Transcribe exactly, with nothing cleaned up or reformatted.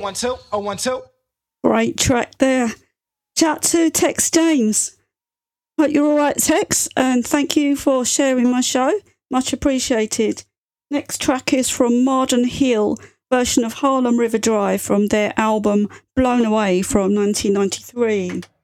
one two, oh one two. Great track there. Shout to Tex James. Hope you're all right, Tex, and thank you for sharing my show. Much appreciated. Next track is from Marden Hill, version of Harlem River Drive from their album Blown Away from nineteen ninety-three.